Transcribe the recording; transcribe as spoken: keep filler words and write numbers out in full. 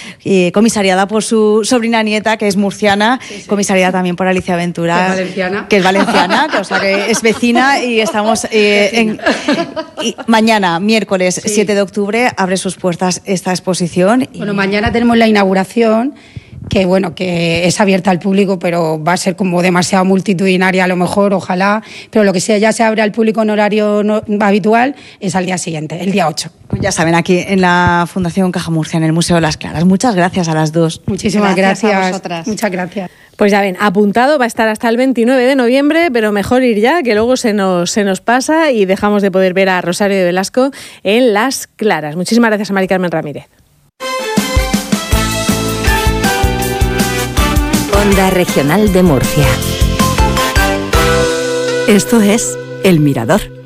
eh, comisariada por su sobrina nieta, que es murciana, sí, sí. comisariada también por Alicia Ventura, que es valenciana, que es, valenciana, que, o sea, que es vecina, y estamos eh, en, y mañana, miércoles sí. siete de octubre, abre sus puertas esta exposición. Y... Bueno, mañana tenemos la inauguración, que bueno, que es abierta al público, pero va a ser como demasiado multitudinaria a lo mejor, ojalá, pero lo que sea, ya se abre al público en horario no, habitual, es al día siguiente, el día ocho. Pues ya saben, aquí en la Fundación Caja Murcia, en el Museo Las Claras. Muchas gracias a las dos. Muchísimas gracias, gracias a vosotras. Muchas gracias. Pues ya ven, apuntado, va a estar hasta el veintinueve de noviembre, pero mejor ir ya, que luego se nos, se nos pasa y dejamos de poder ver a Rosario de Velasco en Las Claras. Muchísimas gracias a Mari Carmen Ramírez. Onda Regional de Murcia. Esto es El Mirador.